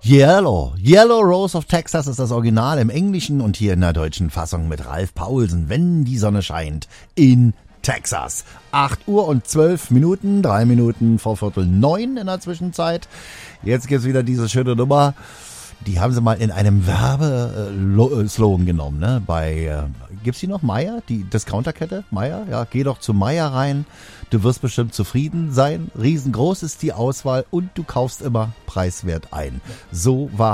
Yellow Rose of Texas ist das Original im Englischen und hier in der deutschen Fassung mit Ralf Paulsen, wenn die Sonne scheint in Texas. 8 Uhr und 12 Minuten, 3 Minuten vor 8:45 in der Zwischenzeit. Jetzt gibt's wieder diese schöne Nummer. Die haben sie mal in einem Werbeslogan genommen, ne? Gibt's die noch? Meier? Die Discounterkette? Meier? Ja, geh doch zu Meier rein. Du wirst bestimmt zufrieden sein. Riesengroß ist die Auswahl und du kaufst immer preiswert ein. So war